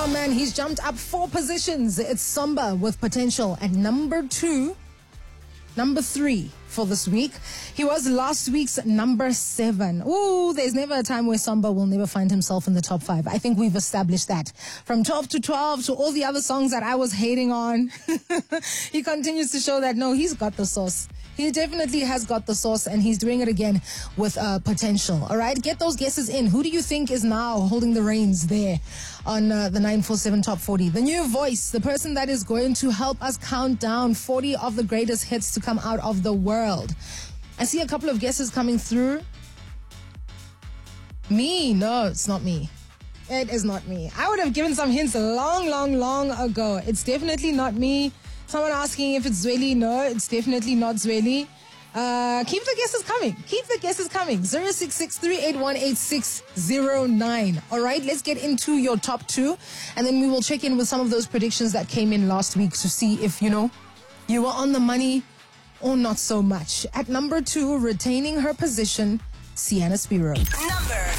Oh man, he's jumped up 4 positions. It's Samba with Potential at number 2. Number 3 for this week. He was last week's number 7. Ooh, there's never a time where Samba will never find himself in the top 5. I think we've established that. From 12 to 12 to all the other songs that I was hating on, he continues to show that, no, he's got the sauce. He definitely has got the sauce, and he's doing it again with Potential. All right, get those guesses in. Who do you think is now holding the reins there on the 947 Top 40? The new voice, the person that is going to help us count down 40 of the greatest hits to come out of the world. I see a couple of guesses coming through. Me? No, it's not me. It is not me. I would have given some hints long ago. It's definitely not me. Someone asking if it's Zweli. No, it's definitely not Zweli. Keep the guesses coming. Keep the guesses coming. 0663818609. All right, let's get into your top 2. And then we will check in with some of those predictions that came in last week to see if, you were on the money or not so much. At number 2, retaining her position, Sienna Spiro. Number